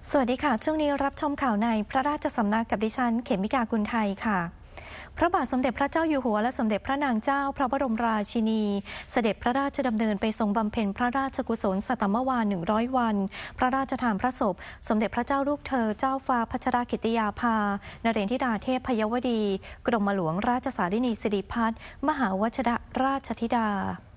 สวัสดีค่ะช่วงนี้รับชมข่าวในพระราชสำนักกับดิฉันเขมิกากุลไทยค่ะพระบาทสมเด็จพระเจ้าอยู่หัวและสมเด็จพระนางเจ้าพระบรมราชินีเสด็จพระราชดำเนินไปทรงบำเพ็ญพระราชกุศลสัตมวาล100 วันพระราชทานพระศพสมเด็จพระเจ้าลูกเธอเจ้าฟ้าพัชรกิติยาภานเรนธิดาเทพพยวดีกรมหลวงราชสารินีสิริพัฒน์มหาวชราชธิดา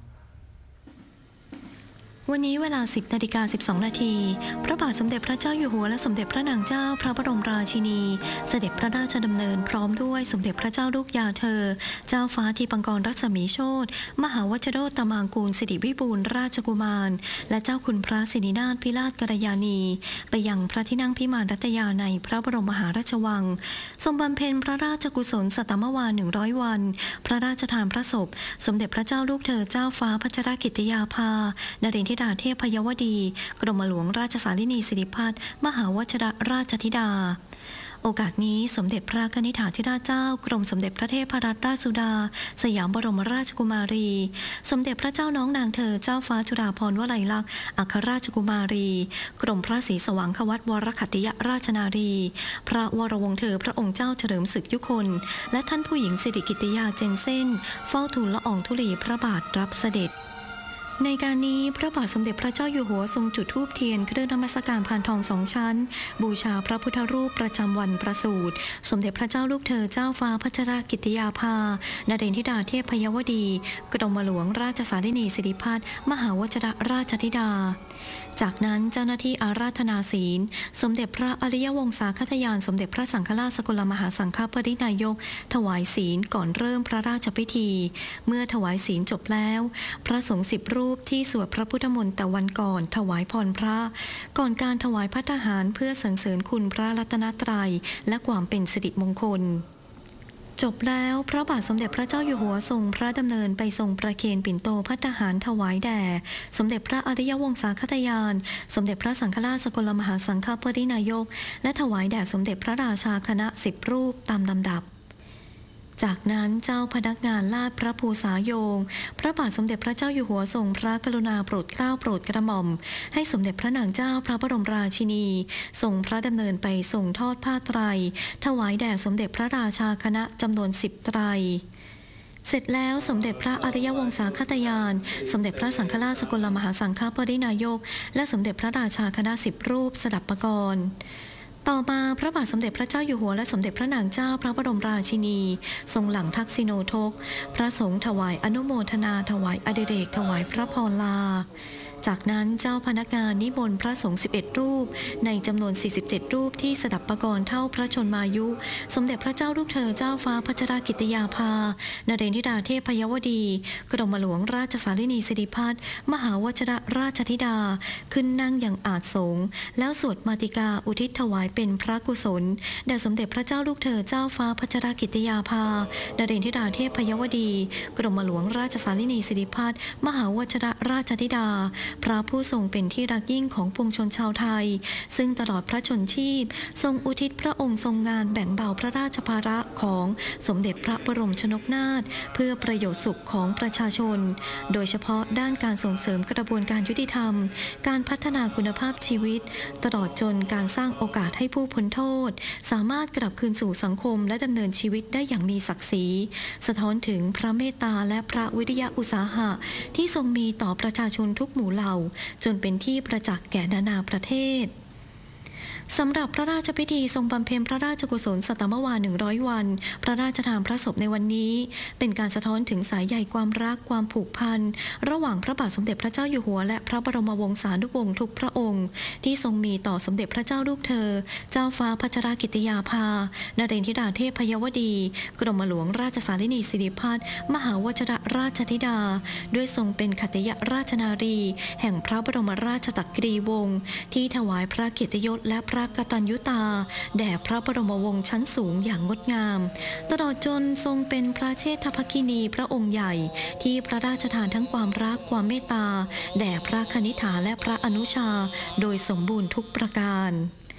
วันนี้เวลา 10:12 นาทีพระบาทสมเด็จพระเจ้าอยู่หัวและสมเด็จพระนางเจ้าพระบรมราชินีเสด็จพระราชดำเนินพร้อมด้วยสมเด็จพระเจ้าลูกยาเธอเจ้าฟ้าทีปังกรรัศมีโชติมหาวชโรตมางกูลสิริวิบูลย์ราชกุมารและเจ้าคุณพระสิรินาถพิราชกัลยาณีไปยังพระที่นั่งพิมานรัตยาในพระบรมมหาราชวังทรงบำเพ็ญพระราชกุศลสัตมวาล100 วันพระราชทานพระศพสมเด็จพระเจ้าลูกเธอเจ้าฟ้าพัชรกิติยาภานเรนธิดาเทพพยวดีกรมหลวงราชสารินีสิริพัฒน์มหาวชราชธิดาโอกาสนี้สมเด็จพระกนิษฐาธิราชเจ้ากรมสมเด็จพระเทพรัตนราชสุดาสยามบรมราชกุมารีสมเด็จพระเจ้าน้องนางเธอเจ้าฟ้าจุฬาภรณ์วลัยลักษณ์อัครราชกุมารีกรมพระศรีสว่างควัตวรขัตติยราชนารีพระวรวงศ์เธอพระองค์เจ้าเฉลิมศึกยุคนและท่านผู้หญิงสิริกิติยาเจนเซ่นเฝ้าทูลละอองธุลีพระบาทรับเสด็จในการนี้พระบาทสมเด็จพระเจ้าอยู่หัวทรงจุดธูปเทียนเครื่องนมัสการพานทอง2 ชั้นบูชาพระพุทธรูปประจำวันประสูติสมเด็จพระเจ้าลูกเธอเจ้าฟ้าพัชรกิติยาภานเรนธิดาเทพพยวดีกรมหลวงราชสารินีสิริพัฒน์มหาวชราชธิดาจากนั้นเจ้าหน้าที่อาราธนาศีลสมเด็จพระอริยวงศาคทยานสมเด็จพระสังฆราชสกลมหาสังฆปรินายกถวายศีลก่อนเริ่มพระราชพิธีเมื่อถวายศีลจบแล้วพระสงฆ์10 รูปที่สวดพระพุทธมนต์แต่วันก่อนถวายพรพระก่อนการถวายภัตตาหารเพื่อสรรเสริญคุณพระรัตนตรัยและความเป็นสิริมงคลจบแล้วพระบาทสมเด็จพระเจ้าอยู่หัวทรงพระดำเนินไปทรงประเคนปิ่นโตภัตตาหารถวายแด่สมเด็จพระอริยวงศาคทยานสมเด็จพระสังฆราชสกลมหาสังฆปรินายกและถวายแด่สมเด็จพระราชาคณะ10 รูปตามลำดับจากนั้นเจ้าพนักงานลาดพระภูษาโยงพระบาทสมเด็จพระเจ้าอยู่หัวทรงพระกรุณาโปรดเกล้าโปรดกระหม่อมให้สมเด็จพระนางเจ้าพระบรมราชินีทรงพระดำเนินไปทรงทอดผ้าไตรถวายแด่สมเด็จพระราชาคณะจำนวน10 ไตรเสร็จแล้วสมเด็จพระอริยวงศาคทยานสมเด็จพระสังฆราชสกลมหาสังฆปรินายกและสมเด็จพระราชาคณะ10 รูปสดับปกรณ์ต่อมาพระบาทสมเด็จพระเจ้าอยู่หัวและสมเด็จพระนางเจ้าพระบรมราชินีทรงหลังทักษิโนทกพระสงฆ์ถวายอนุโมทนาถวายอดิเรกถวายพระพรลาจากนั้นเจ้าพนักงานนิมนต์พระสงฆ์11 รูปในจำนวน47 รูปที่สดับปกรณ์เท่าพระชนมายุสมเด็จพระเจ้าลูกเธอเจ้าฟ้าพัชรกิติยาภานเรนธิดาเทพพยวดีกรมหลวงราชสารินีสิริพัฒน์มหาวชราชธิดาขึ้นนั่งอย่างอาจสงฆ์แล้วสวดมาติกาอุทิศถวายเป็นพระกุศลแด่สมเด็จพระเจ้าลูกเธอเจ้าฟ้าพัชรกิติยาภานเรนธิดาเทพพยวดีกรมหลวงราชสารินีสิริพัฒน์มหาวชราชธิดาพระผู้ทรงเป็นที่รักยิ่งของปวงชนชาวไทยซึ่งตลอดพระชนชีพทรงอุทิศพระองค์ทรงงานแบ่งเบาพระราชภาระของสมเด็จพระบรมชนกนาถเพื่อประโยชน์สุขของประชาชนโดยเฉพาะด้านการส่งเสริมกระบวนการยุติธรรมการพัฒนาคุณภาพชีวิตตลอดจนการสร้างโอกาสให้ผู้พ้นโทษสามารถกลับคืนสู่สังคมและดำเนินชีวิตได้อย่างมีศักดิ์ศรีสะท้อนถึงพระเมตตาและพระวิริยะอุตสาหะที่ทรงมีต่อประชาชนทุกหมู่เหล่าจนเป็นที่ประจักษ์แก่นานาประเทศสำหรับพระราชพิธีทรงบำเพ็ญพระราชกุศลสัตมวาล100 วันพระราชทานพระศพในวันนี้เป็นการสะท้อนถึงสายใยความรักความผูกพันระหว่างพระบาทสมเด็จพระเจ้าอยู่หัวและพระบรมวงศานุวงศ์ทุกพระองค์ที่ทรงมีต่อสมเด็จพระเจ้าลูกเธอเจ้าฟ้าพัชรกิติยาภานเรนธิดาเทพพยวดีกรมหลวงราชสารินีสิริพัฒน์มหาวชราชธิดาด้วยทรงเป็นขัตติยราชนารีแห่งพระบรมราชจักรีวงศ์ที่ถวายพระเกียรติยศและพระกตัญญูตาแด่พระบรมวงศ์ชั้นสูงอย่างงดงามตลอดจนทรงเป็นพระเชษฐภคินีพระองค์ใหญ่ที่พระราชทานทั้งความรักความเมตตาแด่พระคณิษฐาและพระอนุชาโดยสมบูรณ์ทุกประการ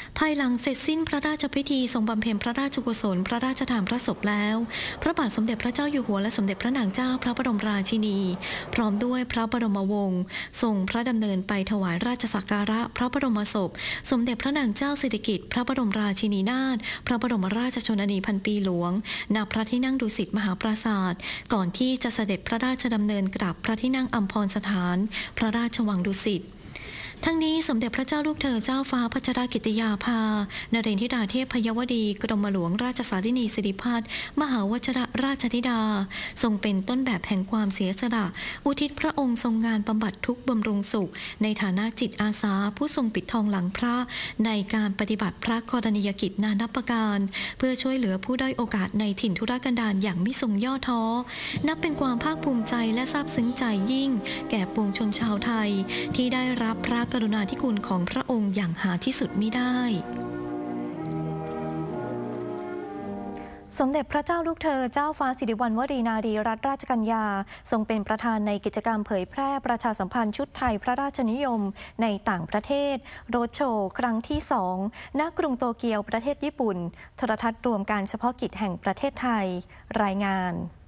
ภายหลังเสร็จสิ้นพระราชพิธีทรงบำเพ็ญพระราชกุศลพระราชทานพระศพแล้วพระบาทสมเด็จพระเจ้าอยู่หัวและสมเด็จพระนางเจ้าพระบรมราชินีพร้อมด้วยพระบรมวงศ์ทรงพระดำเนินไปถวายราชสักการะพระบรมศพสมเด็จพระนางเจ้าสิริกิติ์พระบรมราชินีนาถพระบรมราชชนนีพันปีหลวงณพระที่นั่งดุสิตมหาปราสาทก่อนที่จะเสด็จพระราชดำเนินกลับพระที่นั่งอัมพรสถานพระราชวังดุสิตทั้งนี้สมเด็จพระเจ้าลูกเธอเจ้าฟ้าพัชรกิติยาภานเรนธิดาเทพพยวดีกรมหลวงราชสารินีสิริพัฒน์มหาวชิรราชธิดาทรงเป็นต้นแบบแห่งความเสียสละอุทิศพระองค์ทรงงานบำบัดทุกข์บำรุงสุขในฐานะจิตอาสาผู้ทรงปิดทองหลังพระในการปฏิบัติพระกรณียกิจนานับประการเพื่อช่วยเหลือผู้ด้อยโอกาสในถิ่นทุรกันดารอย่างไม่ทรงย่อท้อนับเป็นความภาคภูมิใจและซาบซึ้งใจยิ่งแก่ปวงชนชาวไทยที่ได้รับพระกรุณาธิคุณของพระองค์อย่างหาที่สุดมิได้สมเด็จพระเจ้าลูกเธอเจ้าฟ้าสิริวัณวรีนารีรัตนราชกัญญาทรงเป็นประธานในกิจกรรมเผยแพร่ประชาสัมพันธ์ชุดไทยพระราชนิยมในต่างประเทศโรดโชว์ครั้งที่ 2 ณ กรุงโตเกียวประเทศญี่ปุ่นโทรทัศน์รวมการเฉพาะกิจแห่งประเทศไทยรายงาน